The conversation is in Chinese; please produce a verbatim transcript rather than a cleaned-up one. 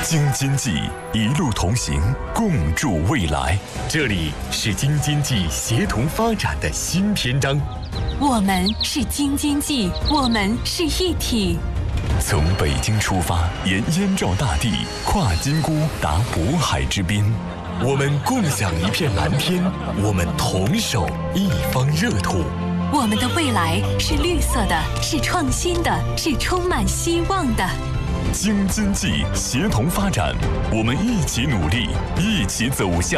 京津冀一路同行，共筑未来。 这里是京津冀协同发展的新篇章。 我们是京津冀，我们是一体。 从北京出发，沿燕赵大地，跨金沽达渤海之滨。 我们共享一片蓝天，我们同守一方热土。 我们的未来是绿色的，是创新的，是充满希望的。 京津冀协同发展，我们一起努力，一起走向